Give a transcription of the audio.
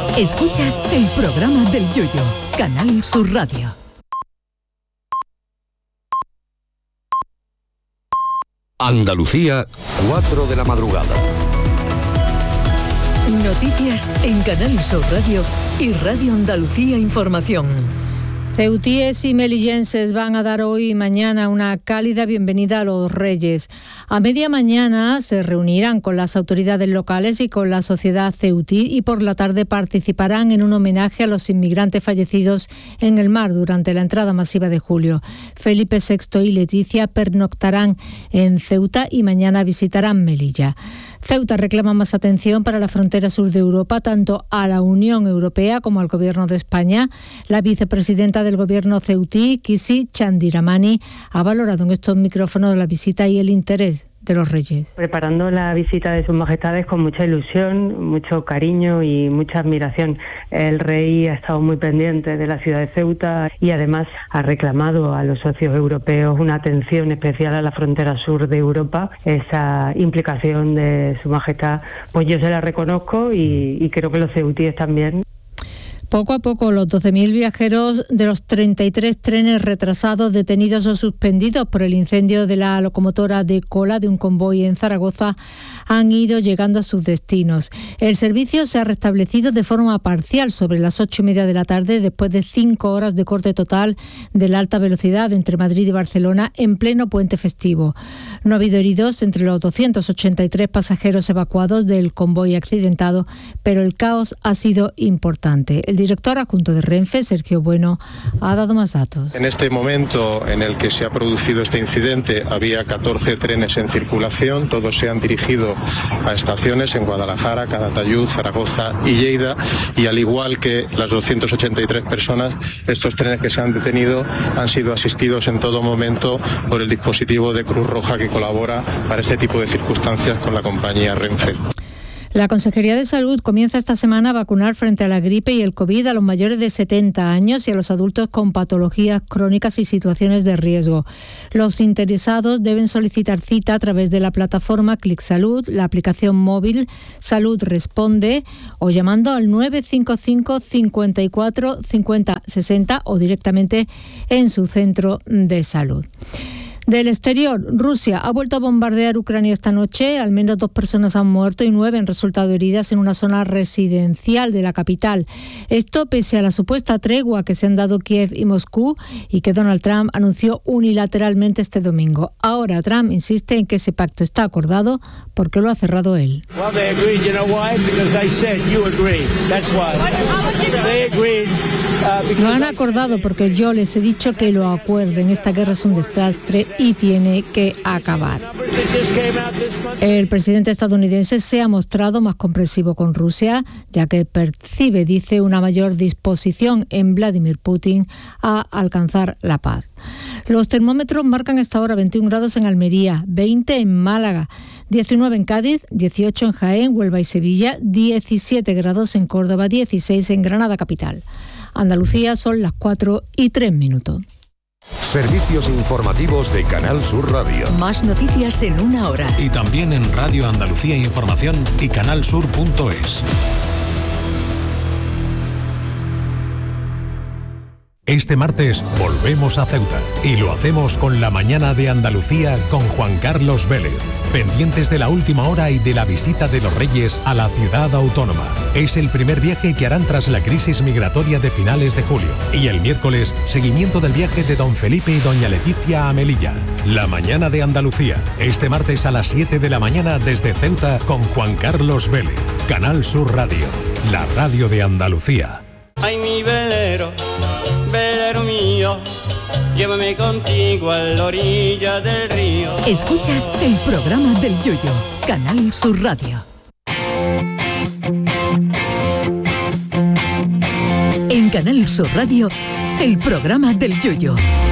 Escuchas el programa del Yoyo, Canal Sur Radio. Andalucía, 4 de la madrugada. Noticias en Canal Sur Radio y Radio Andalucía Información. Ceutíes y melillenses van a dar hoy y mañana una cálida bienvenida a los Reyes. A media mañana se reunirán con las autoridades locales y con la sociedad ceutí y por la tarde participarán en un homenaje a los inmigrantes fallecidos en el mar durante la entrada masiva de julio. Felipe VI y Leticia pernoctarán en Ceuta y mañana visitarán Melilla. Ceuta reclama más atención para la frontera sur de Europa, tanto a la Unión Europea como al Gobierno de España. La vicepresidenta del Gobierno ceutí, Kisi Chandiramani, ha valorado en estos micrófonos la visita y el interés de los Reyes. Preparando la visita de sus majestades con mucha ilusión, mucho cariño y mucha admiración. El rey ha estado muy pendiente de la ciudad de Ceuta y además ha reclamado a los socios europeos una atención especial a la frontera sur de Europa. Esa implicación de su majestad, pues yo se la reconozco y creo que los ceutíes también. Poco a poco, los 12.000 viajeros de los 33 trenes retrasados, detenidos o suspendidos por el incendio de la locomotora de cola de un convoy en Zaragoza han ido llegando a sus destinos. El servicio se ha restablecido de forma parcial sobre las 8:30 de la tarde, después de 5 horas de corte total de la alta velocidad entre Madrid y Barcelona en pleno puente festivo. No ha habido heridos entre los 283 pasajeros evacuados del convoy accidentado, pero el caos ha sido importante. El director adjunto de Renfe, Sergio Bueno, ha dado más datos. En este momento en el que se ha producido este incidente había 14 trenes en circulación, todos se han dirigido a estaciones en Guadalajara, Calatayud, Zaragoza y Lleida, y al igual que las 283 personas, estos trenes que se han detenido han sido asistidos en todo momento por el dispositivo de Cruz Roja que colabora para este tipo de circunstancias con la compañía Renfe. La Consejería de Salud comienza esta semana a vacunar frente a la gripe y el COVID a los mayores de 70 años y a los adultos con patologías crónicas y situaciones de riesgo. Los interesados deben solicitar cita a través de la plataforma Clic Salud, la aplicación móvil Salud Responde o llamando al 955 54 50 60 o directamente en su centro de salud. Del exterior, Rusia ha vuelto a bombardear Ucrania esta noche. Al menos 2 personas han muerto y 9 han resultado heridas en una zona residencial de la capital. Esto pese a la supuesta tregua que se han dado Kiev y Moscú y que Donald Trump anunció unilateralmente este domingo. Ahora Trump insiste en que ese pacto está acordado porque lo ha cerrado él. Lo han acordado porque yo les he dicho que lo acuerden. Esta guerra es un desastre y tiene que acabar. El presidente estadounidense se ha mostrado más comprensivo con Rusia, ya que percibe, dice, una mayor disposición en Vladimir Putin a alcanzar la paz. Los termómetros marcan hasta ahora 21 grados en Almería, 20 en Málaga, 19 en Cádiz, 18 en Jaén, Huelva y Sevilla, 17 grados en Córdoba, 16 en Granada capital. Andalucía, son las 4:03. Servicios informativos de Canal Sur Radio. Más noticias en una hora. Y también en Radio Andalucía Información y canalsur.es. Este martes volvemos a Ceuta y lo hacemos con la mañana de Andalucía con Juan Carlos Vélez, pendientes de la última hora y de la visita de los Reyes a la ciudad autónoma. Es el primer viaje que harán tras la crisis migratoria de finales de julio. Y el miércoles, seguimiento del viaje de don Felipe y doña Leticia a Melilla. La mañana de Andalucía, este martes a las 7 de la mañana desde Ceuta con Juan Carlos Vélez. Canal Sur Radio, la radio de Andalucía. Ay, mi velero, velero mío, llévame contigo a la orilla del río. Escuchas el programa del Yoyo, Canal Sur Radio. En Canal Sur Radio, el programa del Yoyo.